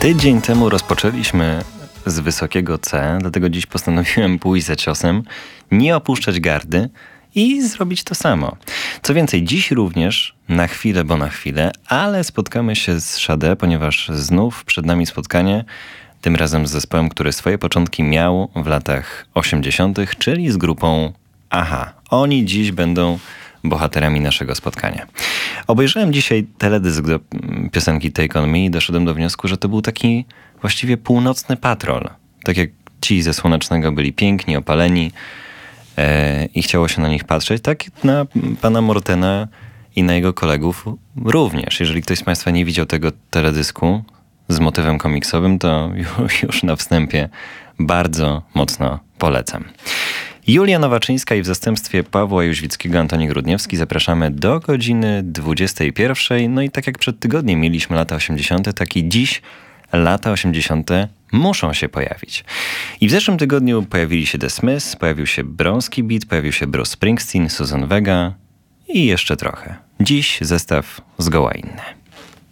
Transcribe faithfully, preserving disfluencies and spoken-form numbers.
Tydzień temu rozpoczęliśmy z wysokiego C, dlatego dziś postanowiłem pójść za ciosem, nie opuszczać gardy i zrobić to samo. Co więcej, dziś również, na chwilę, bo na chwilę, ale spotkamy się z Sade, ponieważ znów przed nami spotkanie, tym razem z zespołem, który swoje początki miał w latach osiemdziesiątych, czyli z grupą Aha. Oni dziś będą bohaterami naszego spotkania. Obejrzałem dzisiaj teledysk do piosenki Take On Me i doszedłem do wniosku, że to był taki właściwie północny patrol. Tak jak ci ze Słonecznego byli piękni, opaleni e, i chciało się na nich patrzeć, tak na pana Mortena i na jego kolegów również. Jeżeli ktoś z państwa nie widział tego teledysku z motywem komiksowym, to już na wstępie bardzo mocno polecam. Julia Nowaczyńska i w zastępstwie Pawła Jóźwickiego Antoni Grudniewski zapraszamy do godziny dwudziestej pierwszej. No i tak jak przed tygodniem mieliśmy lata osiemdziesiąte, tak i dziś lata osiemdziesiąte muszą się pojawić. I w zeszłym tygodniu pojawili się The Smiths, pojawił się Bronski Beat, pojawił się Bruce Springsteen, Suzanne Vega i jeszcze trochę. Dziś zestaw zgoła inny.